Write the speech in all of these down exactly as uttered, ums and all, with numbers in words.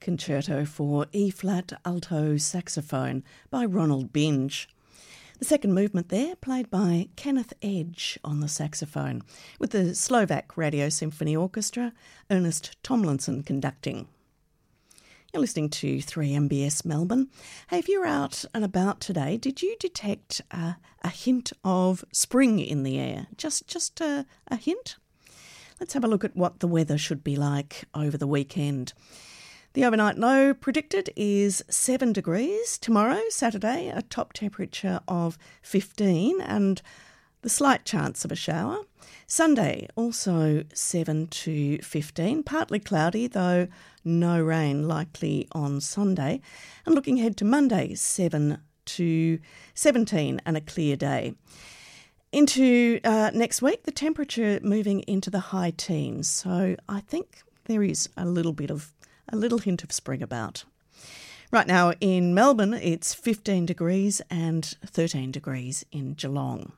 Concerto for E-flat alto saxophone by Ronald Binge. The second movement there, played by Kenneth Edge on the saxophone, with the Slovak Radio Symphony Orchestra, Ernest Tomlinson conducting. You're listening to three M B S Melbourne. Hey, if you're out and about today, did you detect a, a hint of spring in the air? Just, just a, a hint? Let's have a look at what the weather should be like over the weekend. The overnight low predicted is seven degrees. Tomorrow, Saturday, a top temperature of fifteen and the slight chance of a shower. Sunday, also seven to fifteen, partly cloudy, though no rain likely on Sunday. And looking ahead to Monday, seven to seventeen and a clear day. Into uh, next week, the temperature moving into the high teens. So I think there is a little bit of A little hint of spring about. Right now in Melbourne, it's fifteen degrees and thirteen degrees in Geelong.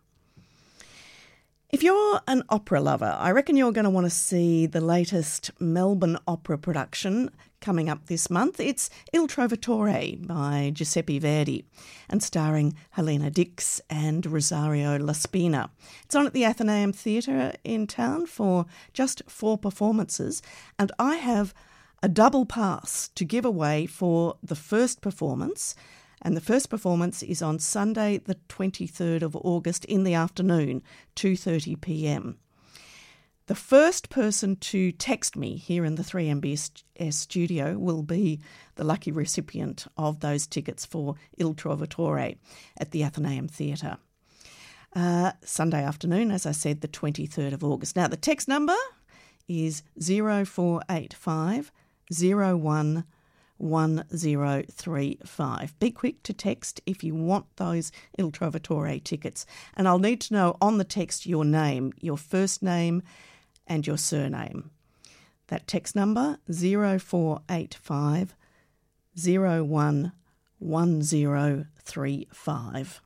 If you're an opera lover, I reckon you're going to want to see the latest Melbourne opera production coming up this month. It's Il Trovatore by Giuseppe Verdi and starring Helena Dix and Rosario Laspina. It's on at the Athenaeum Theatre in town for just four performances, and I have a double pass to give away for the first performance, and the first performance is on Sunday the twenty-third of August in the afternoon, two thirty p m. The first person to text me here in the three M B S studio will be the lucky recipient of those tickets for Il Trovatore at the Athenaeum Theatre. Uh, Sunday afternoon, as I said, the twenty-third of August. Now, the text number is zero four eight five zero one one zero three five. Be quick to text if you want those Il Trovatore tickets. And I'll need to know on the text your name, your first name and your surname. That text number, zero four eight five zero one one zero three five.